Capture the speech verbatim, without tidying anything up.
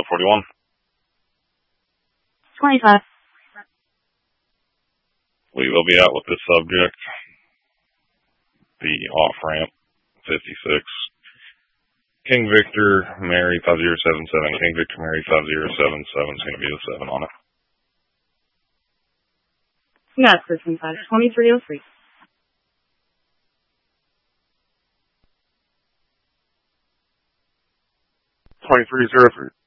forty-one. twenty-five. We will be out with this subject. The off-ramp, fifty-six. King Victor, Mary, five zero seven seven. King Victor, Mary, five zero seven seven. It's going to be the seven on it. Yes, for twenty-five. twenty-three oh three. twenty-three oh three.